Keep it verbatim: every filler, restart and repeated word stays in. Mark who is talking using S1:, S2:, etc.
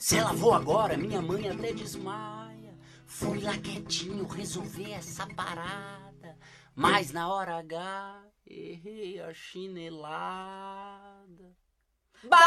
S1: Se ela for agora, minha mãe até desmaia. Fui lá quietinho resolver essa parada, mas na hora H errei a chinelada.